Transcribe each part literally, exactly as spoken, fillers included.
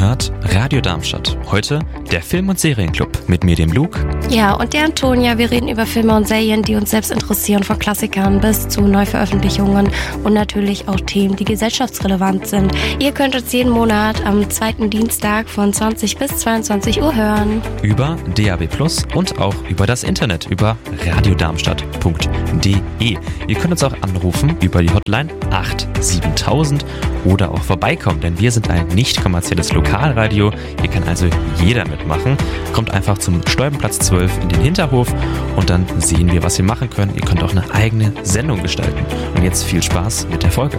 hört Radio Darmstadt. Heute der Film- und Serienclub mit mir, dem Luke. Ja, und der Antonia. Wir reden über Filme und Serien, die uns selbst interessieren, von Klassikern bis zu Neuveröffentlichungen und natürlich auch Themen, die gesellschaftsrelevant sind. Ihr könnt uns jeden Monat am zweiten Dienstag von zwanzig bis zweiundzwanzig Uhr hören. Über D A B plus und auch über das Internet, über radiodarmstadt punkt de. Ihr könnt uns auch anrufen über die Hotline acht siebentausend oder auch vorbeikommen, denn wir sind ein nicht kommerzielles Lokalradio. Hier kann also jeder mitmachen. Kommt einfach zum Stolpenplatz zwölf in den Hinterhof und dann sehen wir, was wir machen können. Ihr könnt auch eine eigene Sendung gestalten. Und jetzt viel Spaß mit der Folge.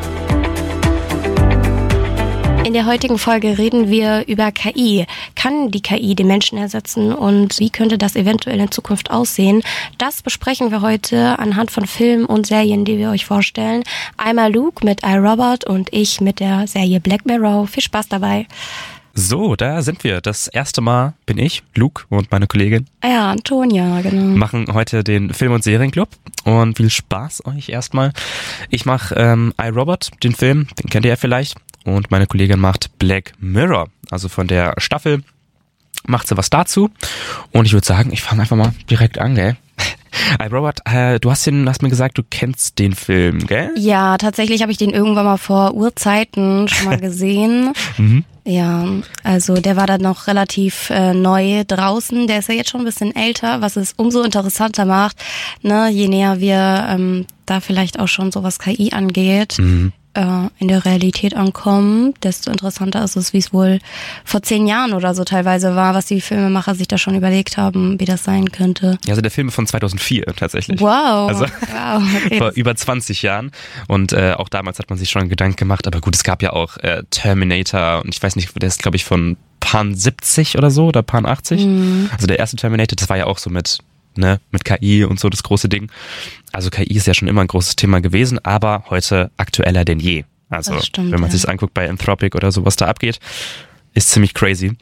In der heutigen Folge reden wir über K I. Kann die K I den Menschen ersetzen und wie könnte das eventuell in Zukunft aussehen? Das besprechen wir heute anhand von Filmen und Serien, die wir euch vorstellen. Einmal Luke mit iRobot und ich mit der Serie Black Mirror. Viel Spaß dabei. So, da sind wir. Das erste Mal bin ich, Luke und meine Kollegin. Ja, Antonia, genau. Machen heute den Film- und Serienclub und viel Spaß euch erstmal. Ich mache ähm, iRobot, den Film, den kennt ihr ja vielleicht. Und meine Kollegin macht Black Mirror, also von der Staffel macht sie was dazu. Und ich würde sagen, ich fange einfach mal direkt an, gell? iRobot, äh, du hast, den, hast mir gesagt, du kennst den Film, gell? Ja, tatsächlich habe ich den irgendwann mal vor Urzeiten schon mal gesehen. mhm. Ja, also der war dann noch relativ äh, neu draußen. Der ist ja jetzt schon ein bisschen älter, was es umso interessanter macht, ne? Je näher wir ähm, da vielleicht auch schon so was K I angeht. Mhm. in der Realität ankommen, desto interessanter ist es, wie es wohl vor zehn Jahren oder so teilweise war, was die Filmemacher sich da schon überlegt haben, wie das sein könnte. Ja, also der Film ist von zweitausendvier tatsächlich. Wow. Also wow, okay. Vor über zwanzig Jahren. Und äh, auch damals hat man sich schon Gedanken gemacht, aber gut, es gab ja auch äh, Terminator und ich weiß nicht, der ist glaube ich von Pan siebzig oder so oder Pan achtzig. Mhm. Also der erste Terminator, das war ja auch so mit Ne, mit K I und so das große Ding. Also K I ist ja schon immer ein großes Thema gewesen, aber heute aktueller denn je. Also stimmt, wenn man ja. sich anguckt bei Anthropic oder so, was da abgeht, ist ziemlich crazy.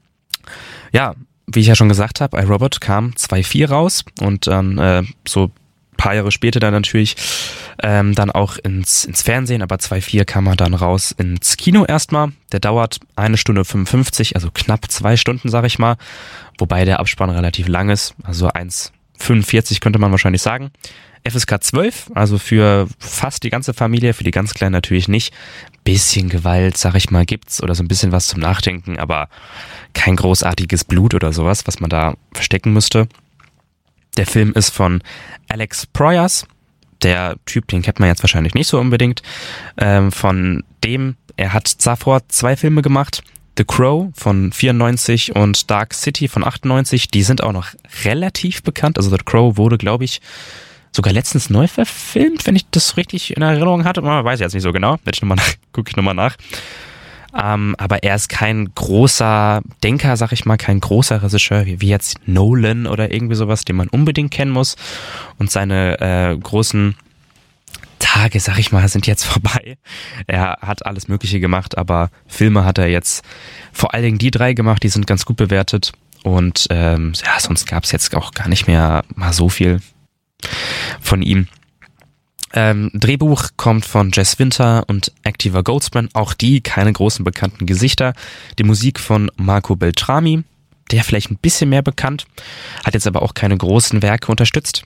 Ja, wie ich ja schon gesagt habe, iRobot kam zwei vier raus und dann äh, so ein paar Jahre später dann natürlich ähm, dann auch ins, ins Fernsehen, aber zwei vier kam er dann raus ins Kino erstmal. Der dauert eine Stunde fünfundfünfzig, also knapp zwei Stunden, sag ich mal. Wobei der Abspann relativ lang ist, also eins fünfundvierzig könnte man wahrscheinlich sagen. F S K zwölf, also für fast die ganze Familie, für die ganz Kleinen natürlich nicht. Bisschen Gewalt, sag ich mal, gibt's oder so ein bisschen was zum Nachdenken, aber kein großartiges Blut oder sowas, was man da verstecken müsste. Der Film ist von Alex Proyas. Der Typ, den kennt man jetzt wahrscheinlich nicht so unbedingt. Ähm, von dem, er hat zuvor zwei Filme gemacht. The Crow von vierundneunzig und Dark City von achtundneunzig, die sind auch noch relativ bekannt. Also The Crow wurde, glaube ich, sogar letztens neu verfilmt, wenn ich das richtig in Erinnerung hatte. Weiß ich jetzt nicht so genau, werde ich nochmal nach, gucke ich nochmal nach. Ähm, aber er ist kein großer Denker, sag ich mal, kein großer Regisseur, wie, wie jetzt Nolan oder irgendwie sowas, den man unbedingt kennen muss. Und seine äh, großen Tage, sag ich mal, sind jetzt vorbei. Er hat alles Mögliche gemacht, aber Filme hat er jetzt vor allen Dingen die drei gemacht, die sind ganz gut bewertet. Und ähm, ja, sonst gab es jetzt auch gar nicht mehr mal so viel von ihm. Ähm, Drehbuch kommt von Jess Winter und Activa Goldsman, auch die keine großen bekannten Gesichter. Die Musik von Marco Beltrami, der vielleicht ein bisschen mehr bekannt, hat jetzt aber auch keine großen Werke unterstützt.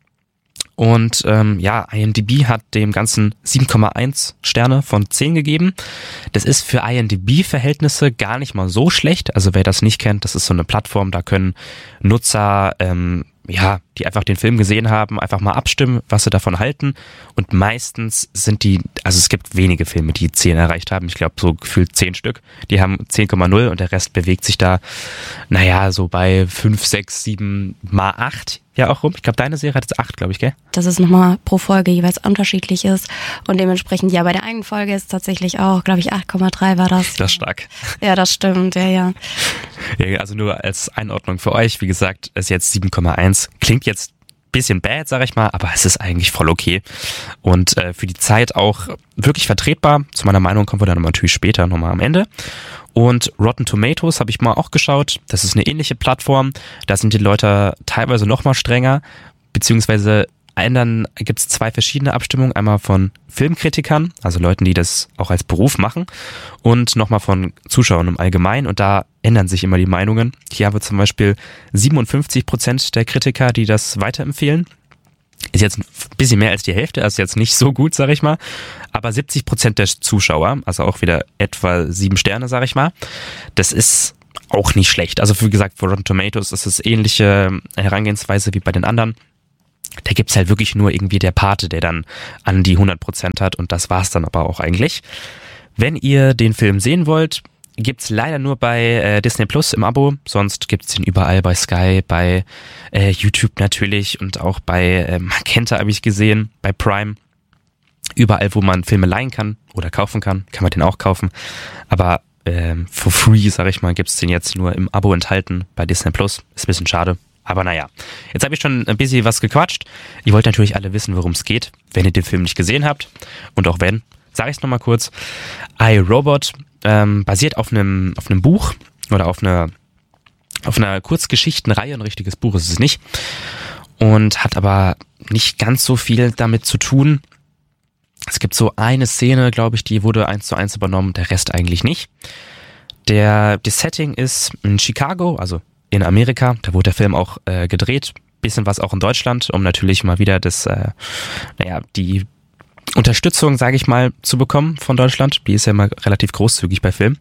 Und ähm, ja, I M D B hat dem Ganzen sieben Komma eins Sterne von zehn gegeben. Das ist für I M D B-Verhältnisse gar nicht mal so schlecht. Also wer das nicht kennt, das ist so eine Plattform, da können Nutzer, ähm, ja, die einfach den Film gesehen haben, einfach mal abstimmen, was sie davon halten. Und meistens sind die, also es gibt wenige Filme, die zehn erreicht haben. Ich glaube so gefühlt zehn Stück. Die haben zehn Komma null und der Rest bewegt sich da, naja, so bei fünf, sechs, sieben mal acht ja auch rum. Ich glaube, deine Serie hat jetzt acht, glaube ich, gell? Dass es nochmal pro Folge jeweils unterschiedlich ist. Und dementsprechend, ja, bei der einen Folge ist tatsächlich auch, glaube ich, acht Komma drei war das. Das ist stark. Ja, das stimmt, ja, ja. Ja, also nur als Einordnung für euch, wie gesagt, ist jetzt sieben Komma eins. Klingt jetzt ein bisschen bad, sag ich mal, aber es ist eigentlich voll okay. Und äh, für die Zeit auch wirklich vertretbar. Zu meiner Meinung kommen wir dann natürlich später nochmal am Ende. Und Rotten Tomatoes habe ich mal auch geschaut. Das ist eine ähnliche Plattform. Da sind die Leute teilweise noch mal strenger, beziehungsweise ändern, gibt es zwei verschiedene Abstimmungen. Einmal von Filmkritikern, also Leuten, die das auch als Beruf machen, und nochmal von Zuschauern im Allgemeinen. Und da ändern sich immer die Meinungen. Hier haben wir zum Beispiel siebenundfünfzig Prozent der Kritiker, die das weiterempfehlen. Ist jetzt ein bisschen mehr als die Hälfte, also jetzt nicht so gut, sag ich mal. Aber siebzig Prozent der Zuschauer, also auch wieder etwa sieben Sterne, sag ich mal. Das ist auch nicht schlecht. Also wie gesagt, für Rotten Tomatoes ist es ähnliche Herangehensweise wie bei den anderen. Da gibt's halt wirklich nur irgendwie der Pate, der dann an die hundert Prozent hat, und das war's dann aber auch eigentlich. Wenn ihr den Film sehen wollt, gibt's leider nur bei äh, Disney Plus im Abo, sonst gibt's den überall bei Sky, bei äh, YouTube natürlich und auch bei äh, Magenta habe ich gesehen, bei Prime. Überall, wo man Filme leihen kann oder kaufen kann, kann man den auch kaufen. Aber ähm, for free, sag ich mal, gibt's den jetzt nur im Abo enthalten bei Disney Plus. Ist ein bisschen schade. Aber naja, jetzt habe ich schon ein bisschen was gequatscht. Ihr wollt natürlich alle wissen, worum es geht, wenn ihr den Film nicht gesehen habt. Und auch wenn, sage ich es nochmal kurz. I, Robot ähm, basiert auf einem auf einem Buch oder auf einer auf einer Kurzgeschichtenreihe. Ein richtiges Buch ist es nicht. Und hat aber nicht ganz so viel damit zu tun. Es gibt so eine Szene, glaube ich, die wurde eins zu eins übernommen, der Rest eigentlich nicht. Der, das Setting ist in Chicago, also in Amerika, da wurde der Film auch äh, gedreht, bisschen was auch in Deutschland, um natürlich mal wieder das, äh, naja, die Unterstützung, sage ich mal, zu bekommen von Deutschland. Die ist ja immer relativ großzügig bei Filmen.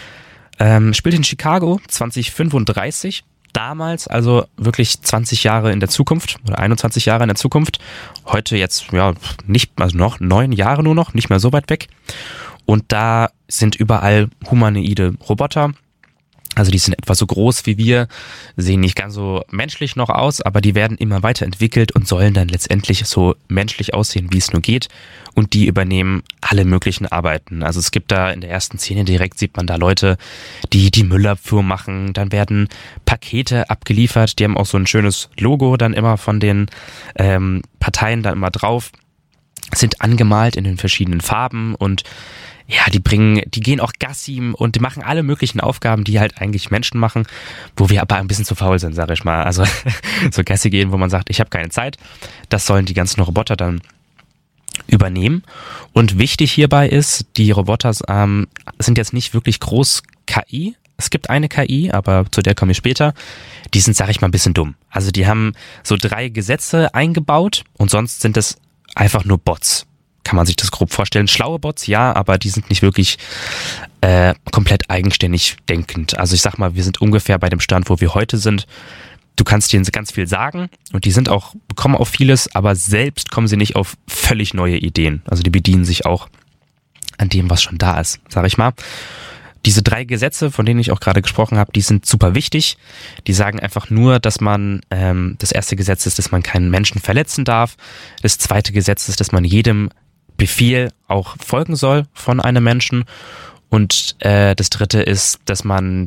Ähm, spielt in Chicago zwanzig fünfunddreißig, damals also wirklich zwanzig Jahre in der Zukunft oder einundzwanzig Jahre in der Zukunft. Heute jetzt ja nicht, also noch neun Jahre nur noch, nicht mehr so weit weg. Und da sind überall humanoide Roboter. Also die sind etwa so groß wie wir, sehen nicht ganz so menschlich noch aus, aber die werden immer weiterentwickelt und sollen dann letztendlich so menschlich aussehen, wie es nur geht. Und die übernehmen alle möglichen Arbeiten. Also es gibt da in der ersten Szene direkt, sieht man da Leute, die die Müllabfuhr machen. Dann werden Pakete abgeliefert. Die haben auch so ein schönes Logo dann immer von den ähm, Parteien da immer drauf. Sind angemalt in den verschiedenen Farben und ja, die bringen, die gehen auch Gassi und die machen alle möglichen Aufgaben, die halt eigentlich Menschen machen, wo wir aber ein bisschen zu faul sind, sag ich mal. Also so Gassi gehen, wo man sagt, ich habe keine Zeit. Das sollen die ganzen Roboter dann übernehmen. Und wichtig hierbei ist, die Roboter ähm, sind jetzt nicht wirklich groß K I. Es gibt eine K I, aber zu der komme ich später. Die sind, sag ich mal, ein bisschen dumm. Also die haben so drei Gesetze eingebaut und sonst sind es einfach nur Bots. Kann man sich das grob vorstellen. Schlaue Bots, ja, aber die sind nicht wirklich äh, komplett eigenständig denkend. Also ich sag mal, wir sind ungefähr bei dem Stand, wo wir heute sind. Du kannst denen ganz viel sagen und die sind auch, bekommen auf vieles, aber selbst kommen sie nicht auf völlig neue Ideen. Also die bedienen sich auch an dem, was schon da ist, sag ich mal. Diese drei Gesetze, von denen ich auch gerade gesprochen habe, die sind super wichtig. Die sagen einfach nur, dass man, ähm, das erste Gesetz ist, dass man keinen Menschen verletzen darf. Das zweite Gesetz ist, dass man jedem Befehl auch folgen soll von einem Menschen. Und äh, das dritte ist, dass man,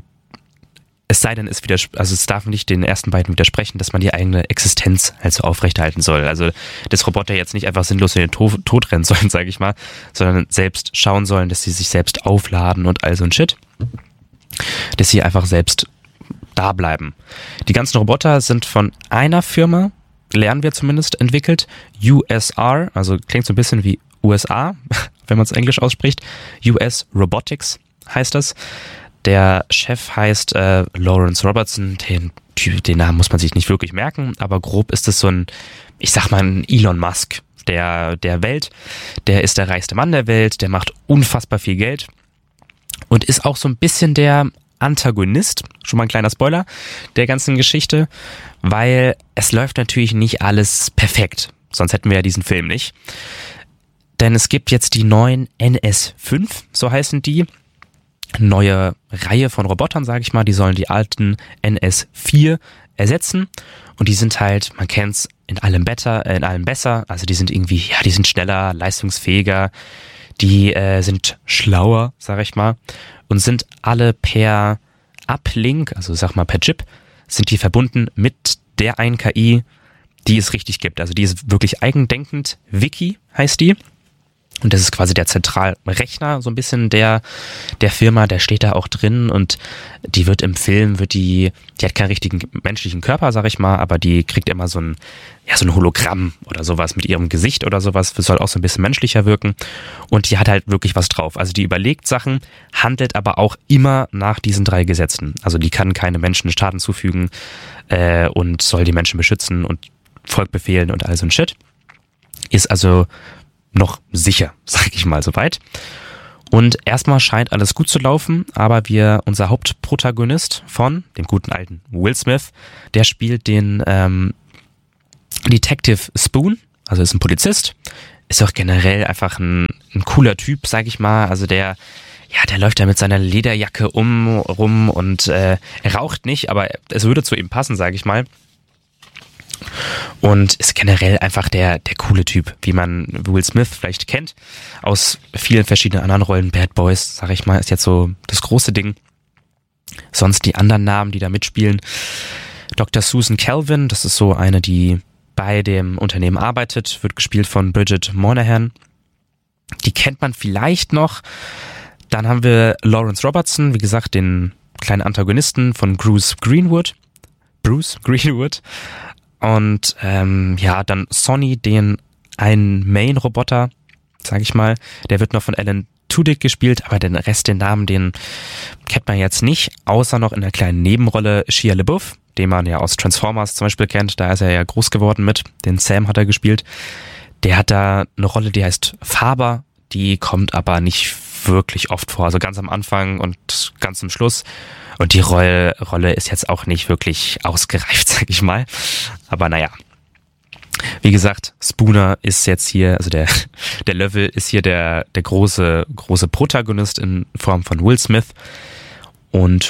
es sei denn, es widers- also es darf nicht den ersten beiden widersprechen, dass man die eigene Existenz halt so aufrechterhalten soll. Also dass Roboter jetzt nicht einfach sinnlos in den to- Tod rennen sollen, sage ich mal, sondern selbst schauen sollen, dass sie sich selbst aufladen und all so ein Shit. Dass sie einfach selbst da bleiben. Die ganzen Roboter sind von einer Firma, lernen wir zumindest, entwickelt. U S R, also klingt so ein bisschen wie U S A, wenn man es Englisch ausspricht. U S Robotics heißt das. Der Chef heißt äh, Lawrence Robertson. Den, den Namen muss man sich nicht wirklich merken, aber grob ist es so ein, ich sag mal, ein Elon Musk der, der Welt. Der ist der reichste Mann der Welt, der macht unfassbar viel Geld und ist auch so ein bisschen der Antagonist, schon mal ein kleiner Spoiler, der ganzen Geschichte, weil es läuft natürlich nicht alles perfekt, sonst hätten wir ja diesen Film nicht. Denn es gibt jetzt die neuen N S fünf, so heißen die, neue Reihe von Robotern, sage ich mal, die sollen die alten N S vier ersetzen und die sind halt, man kennt's, in allem besser, in allem besser, also die sind irgendwie, ja, die sind schneller, leistungsfähiger, die äh, sind schlauer, sage ich mal, und sind alle per Uplink, also sag mal per Chip, sind die verbunden mit der einen K I, die es richtig gibt. Also die ist wirklich eigendenkend. Wiki heißt die. Und das ist quasi der Zentralrechner, so ein bisschen der, der Firma, der steht da auch drin und die wird im Film, wird die, die hat keinen richtigen menschlichen Körper, sag ich mal, aber die kriegt immer so ein, ja, so ein Hologramm oder sowas mit ihrem Gesicht oder sowas, das soll auch so ein bisschen menschlicher wirken und die hat halt wirklich was drauf. Also die überlegt Sachen, handelt aber auch immer nach diesen drei Gesetzen. Also die kann keine Menschen Schaden zufügen äh, und soll die Menschen beschützen und Volk befehlen und all so ein Shit. Ist also noch sicher, sag ich mal soweit. Und erstmal scheint alles gut zu laufen, aber wir, unser Hauptprotagonist von dem guten alten Will Smith, der spielt den ähm, Detective Spoon, also ist ein Polizist, ist auch generell einfach ein, ein cooler Typ, sag ich mal. Also der, ja, der läuft da mit seiner Lederjacke um rum und äh, er raucht nicht, aber es würde zu ihm passen, sag ich mal. Und ist generell einfach der, der coole Typ, wie man Will Smith vielleicht kennt, aus vielen verschiedenen anderen Rollen. Bad Boys, sag ich mal, ist jetzt so das große Ding. Sonst die anderen Namen, die da mitspielen. Doktor Susan Calvin, das ist so eine, die bei dem Unternehmen arbeitet, wird gespielt von Bridget Moynahan. Die kennt man vielleicht noch. Dann haben wir Lawrence Robertson, wie gesagt, den kleinen Antagonisten von Bruce Greenwood. Bruce Greenwood. Und ähm, ja, dann Sonny, den einen Main-Roboter, sag ich mal, der wird noch von Alan Tudyk gespielt, aber den Rest, den Namen, den kennt man jetzt nicht, außer noch in einer kleinen Nebenrolle Shia LaBeouf, den man ja aus Transformers zum Beispiel kennt, da ist er ja groß geworden mit, den Sam hat er gespielt. Der hat da eine Rolle, die heißt Faber, die kommt aber nicht wirklich oft vor, also ganz am Anfang und ganz zum Schluss. Und die Rolle, Rolle ist jetzt auch nicht wirklich ausgereift, sag ich mal. Aber naja. Wie gesagt, Spooner ist jetzt hier, also der, der Level ist hier der, der große, große Protagonist in Form von Will Smith. Und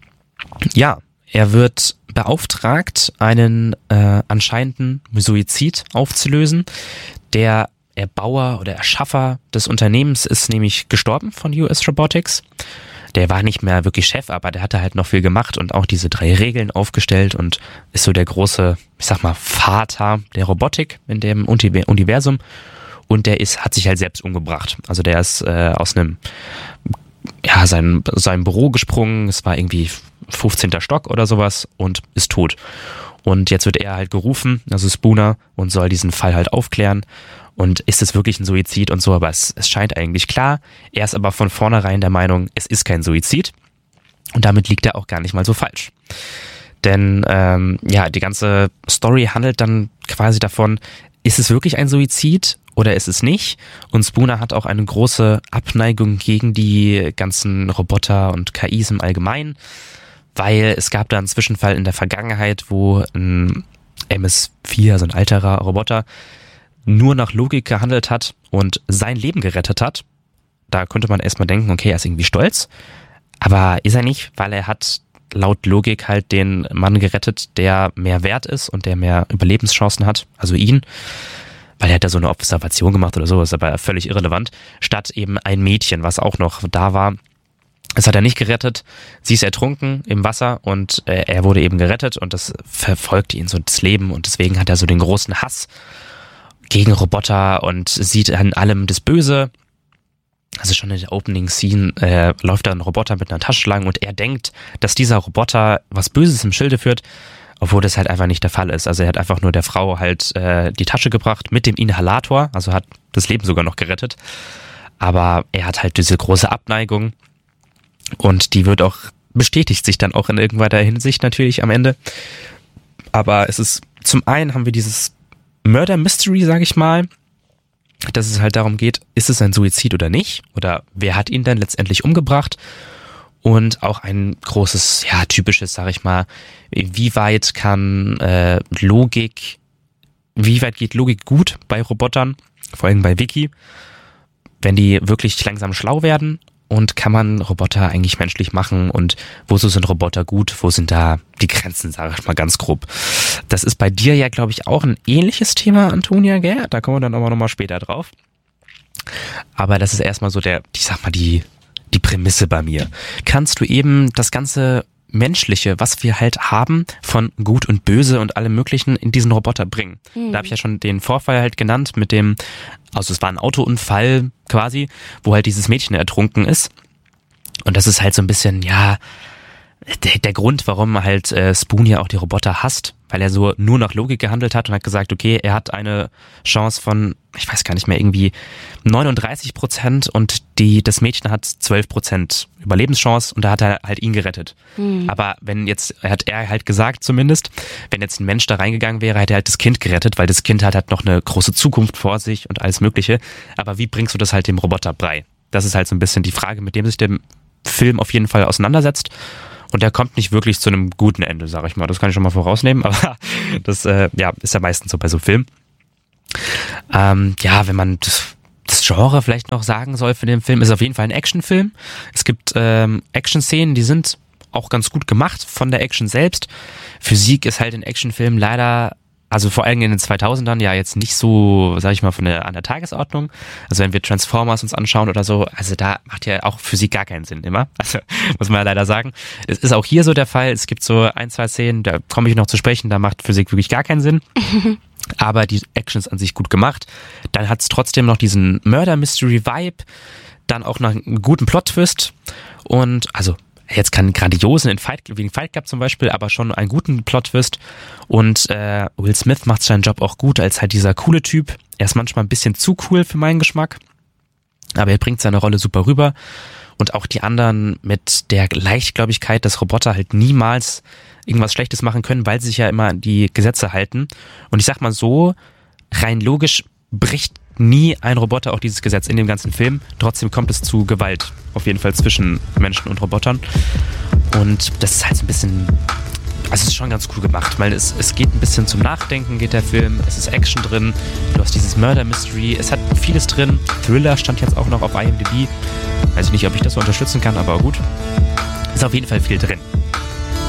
ja, er wird beauftragt, einen äh, anscheinenden Suizid aufzulösen. Der Erbauer oder Erschaffer des Unternehmens ist nämlich gestorben von U S Robotics. Der war nicht mehr wirklich Chef, aber der hatte halt noch viel gemacht und auch diese drei Regeln aufgestellt und ist so der große, ich sag mal, Vater der Robotik in dem Universum. Und der ist, hat sich halt selbst umgebracht. Also der ist äh, aus einem, ja, sein, seinem Büro gesprungen. Es war irgendwie fünfzehnter Stock oder sowas und ist tot. Und jetzt wird er halt gerufen, also Spooner, und soll diesen Fall halt aufklären. Und ist es wirklich ein Suizid und so, aber es, es scheint eigentlich klar. Er ist aber von vornherein der Meinung, es ist kein Suizid. Und damit liegt er auch gar nicht mal so falsch. Denn ähm, ja, die ganze Story handelt dann quasi davon, ist es wirklich ein Suizid oder ist es nicht? Und Spooner hat auch eine große Abneigung gegen die ganzen Roboter und K Is im Allgemeinen, weil es gab da einen Zwischenfall in der Vergangenheit, wo ein M S vier, also ein alterer Roboter, nur nach Logik gehandelt hat und sein Leben gerettet hat. Da könnte man erstmal denken, okay, er ist irgendwie stolz. Aber ist er nicht, weil er hat laut Logik halt den Mann gerettet, der mehr wert ist und der mehr Überlebenschancen hat, also ihn. Weil er hat da so eine Observation gemacht oder so, ist aber völlig irrelevant. Statt eben ein Mädchen, was auch noch da war. Das hat er nicht gerettet. Sie ist ertrunken im Wasser und äh, er wurde eben gerettet und das verfolgt ihn so das Leben und deswegen hat er so den großen Hass gegen Roboter und sieht an allem das Böse. Also schon in der Opening Scene äh, läuft da ein Roboter mit einer Taschenschlange und er denkt, dass dieser Roboter was Böses im Schilde führt, obwohl das halt einfach nicht der Fall ist. Also er hat einfach nur der Frau halt äh, die Tasche gebracht mit dem Inhalator, also hat das Leben sogar noch gerettet. Aber er hat halt diese große Abneigung und die wird auch, bestätigt sich dann auch in irgendeiner Hinsicht natürlich am Ende. Aber es ist, zum einen haben wir dieses Murder Mystery, sag ich mal, dass es halt darum geht, ist es ein Suizid oder nicht? Oder wer hat ihn dann letztendlich umgebracht? Und auch ein großes, ja, typisches, sag ich mal, wie weit kann äh, Logik, wie weit geht Logik gut bei Robotern, vor allem bei Vicky, wenn die wirklich langsam schlau werden? Und kann man Roboter eigentlich menschlich machen und wozu sind Roboter gut, wo sind da die Grenzen, sage ich mal ganz grob. Das ist bei dir ja, glaube ich, auch ein ähnliches Thema, Antonia, gell? Da kommen wir dann aber nochmal später drauf. Aber das ist erstmal so der, ich sag mal, die, die Prämisse bei mir. Kannst du eben das Ganze Menschliche, was wir halt haben von Gut und Böse und allem Möglichen in diesen Roboter bringen. Mhm. Da habe ich ja schon den Vorfall halt genannt mit dem, also es war ein Autounfall quasi, wo halt dieses Mädchen ertrunken ist. Und das ist halt so ein bisschen, ja, der, der Grund, warum halt äh, Spoon ja auch die Roboter hasst, weil er so nur nach Logik gehandelt hat und hat gesagt, okay, er hat eine Chance von, ich weiß gar nicht mehr, irgendwie neununddreißig Prozent und die das Mädchen hat zwölf Prozent Überlebenschance und da hat er halt ihn gerettet. Mhm. Aber wenn jetzt, hat er halt gesagt zumindest, wenn jetzt ein Mensch da reingegangen wäre, hätte er halt das Kind gerettet, weil das Kind hat halt noch eine große Zukunft vor sich und alles Mögliche. Aber wie bringst du das halt dem Roboter bei? Das ist halt so ein bisschen die Frage, mit dem sich der Film auf jeden Fall auseinandersetzt. Und der kommt nicht wirklich zu einem guten Ende, sage ich mal. Das kann ich schon mal vorausnehmen, aber das äh, ja, ist ja meistens so bei so Filmen. Ähm, ja, wenn man das, das Genre vielleicht noch sagen soll für den Film, ist auf jeden Fall ein Actionfilm. Es gibt ähm, Action-Szenen, die sind auch ganz gut gemacht von der Action selbst. Physik ist halt in Actionfilmen leider, also vor allem in den zweitausendern ja jetzt nicht so, sag ich mal, von der, an der Tagesordnung. Also wenn wir Transformers uns anschauen oder so, also da macht ja auch Physik gar keinen Sinn immer. Also muss man ja leider sagen. Es ist auch hier so der Fall. Es gibt so ein, zwei Szenen, da komme ich noch zu sprechen, da macht Physik wirklich gar keinen Sinn. Aber die Action ist an sich gut gemacht. Dann hat es trotzdem noch diesen Murder-Mystery-Vibe. Dann auch noch einen guten Plot-Twist. Und also jetzt keinen grandiosen in Fight, wie in Fight Club zum Beispiel, aber schon einen guten Plot-Twist. Und äh, Will Smith macht seinen Job auch gut als halt dieser coole Typ. Er ist manchmal ein bisschen zu cool für meinen Geschmack, aber er bringt seine Rolle super rüber. Und auch die anderen mit der Leichtgläubigkeit, dass Roboter halt niemals irgendwas Schlechtes machen können, weil sie sich ja immer an die Gesetze halten. Und ich sag mal so, rein logisch bricht nie ein Roboter auch dieses Gesetz in dem ganzen Film. Trotzdem kommt es zu Gewalt, auf jeden Fall zwischen Menschen und Robotern. Und das ist halt so ein bisschen, also es ist schon ganz cool gemacht, weil es, es geht ein bisschen zum Nachdenken, geht der Film, es ist Action drin, du hast dieses Murder Mystery, es hat vieles drin. Thriller stand jetzt auch noch auf I M D B. Weiß ich nicht, ob ich das so unterstützen kann, aber gut. Ist auf jeden Fall viel drin.